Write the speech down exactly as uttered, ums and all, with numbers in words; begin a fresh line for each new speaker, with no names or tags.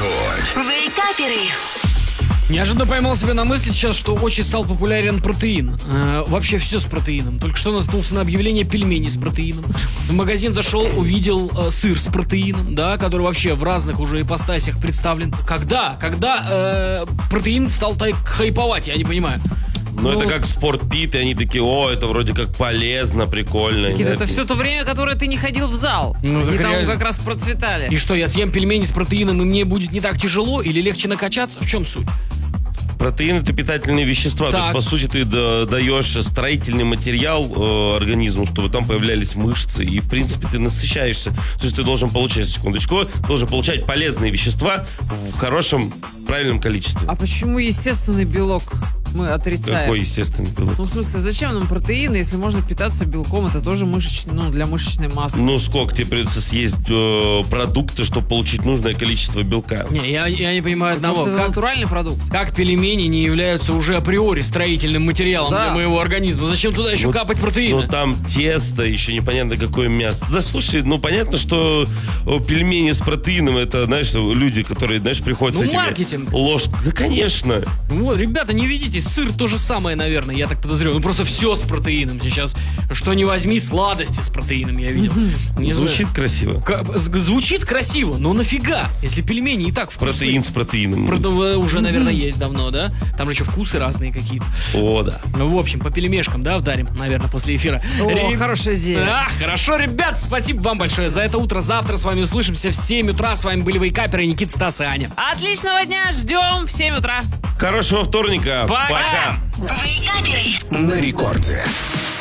Рекорд.
Вейкаперы.
Неожиданно поймал себя на мысли сейчас, что очень стал популярен протеин. Э, вообще все с протеином. Только что наткнулся на объявление пельменей с протеином. В магазин зашел, увидел э, сыр с протеином, да, который вообще в разных уже ипостасях представлен. Когда? Когда э, протеин стал так хайповать, я не понимаю.
Ну, это как спортпит, и они такие, о, это вроде как полезно, прикольно.
Никита,
Нет,
это все то время, которое ты не ходил в зал.
Ну,
и
так
там
реально.
как раз процветали.
И что, я съем пельмени с протеином, и мне будет не так тяжело или легче накачаться? В чем суть?
Протеин — это питательные вещества.
Так.
То есть, по сути, ты да- даешь строительный материал э, организму, чтобы там появлялись мышцы. И, в принципе, ты насыщаешься. То есть ты должен получать, секундочку, должен получать полезные вещества в хорошем, правильном количестве.
А почему естественный белок мы отрицаем?
Какой естественный белок?
Ну, в смысле, зачем нам протеины, если можно питаться белком? Это тоже мышечный, ну, для мышечной массы.
Ну, сколько тебе придется съесть э, продукты, чтобы получить нужное количество белка?
Не, я, я не понимаю
Потому
одного.
что это
Как,
натуральный продукт.
как пельмени не являются уже априори строительным материалом
Да.
для моего организма? Зачем туда еще
Ну,
капать протеина?
Ну, там тесто, еще непонятно какое мясо. Да, слушай, ну, понятно, что о, пельмени с протеином, это, знаешь, люди, которые, знаешь, приходят
Ну,
с этими
маркетинг.
ложками. Да, конечно.
Вот, ребята, не видите, сыр то же самое, наверное, я так подозреваю. Ну, просто все с протеином сейчас. Что не возьми, сладости с протеином я видел. Не знаю.
Звучит красиво.
К- з- звучит красиво, но нафига? Если пельмени и так вкусные.
Протеин с протеином.
Про- э, уже, наверное, есть давно, да? Там же еще вкусы разные какие-то.
О, да.
Ну, в общем, по пельмешкам, да, вдарим, наверное, после эфира.
О,
Ре-
хорошая идея.
А, хорошо, ребят, спасибо вам большое за это утро. Завтра с вами услышимся в семь утра. С вами были Вейкаперы, Никита, Стас и Аня.
Отличного дня, ждем в семь утра.
Хорошего вторника.
Пока.
Пока.
Вейкаперы.
На рекорде.